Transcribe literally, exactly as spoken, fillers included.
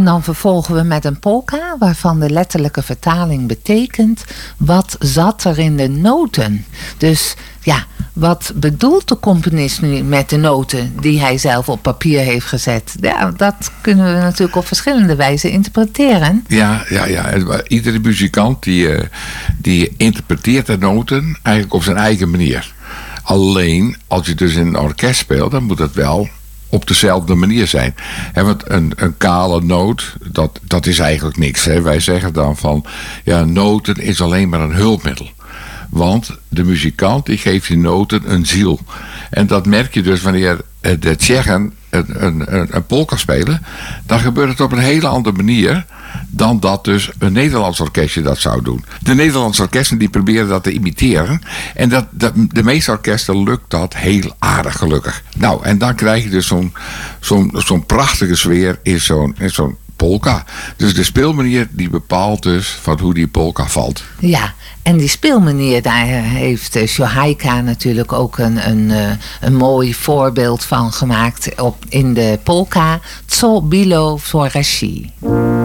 dan vervolgen we met een polka, waarvan de letterlijke vertaling betekent: wat zat er in de noten? Dus ja, wat bedoelt de componist nu met de noten die hij zelf op papier heeft gezet? Ja, dat kunnen we natuurlijk op verschillende wijzen interpreteren. Ja, ja, ja. Iedere muzikant die, uh, die interpreteert de noten eigenlijk op zijn eigen manier. Alleen, als je dus in een orkest speelt, dan moet dat wel op dezelfde manier zijn. He, want een, een kale noot, dat, dat is eigenlijk niks. Hè. Wij zeggen dan van, ja, noten is alleen maar een hulpmiddel. Want de muzikant die geeft die noten een ziel. En dat merk je dus wanneer de Tsjechen een, een, een, een polka spelen. Dan gebeurt het op een hele andere manier dan dat dus een Nederlands orkestje dat zou doen. De Nederlandse orkesten die proberen dat te imiteren. En dat, dat, de meeste orkesten lukt dat heel aardig gelukkig. Nou, en dan krijg je dus zo'n, zo'n, zo'n prachtige sfeer in zo'n, in zo'n polka. Dus de speelmanier die bepaalt dus van hoe die polka valt. Ja, en die speelmanier, daar heeft uh, Sjohaika natuurlijk ook een, een, uh, een mooi voorbeeld van gemaakt op, in de polka Tso Bilo Sorashi.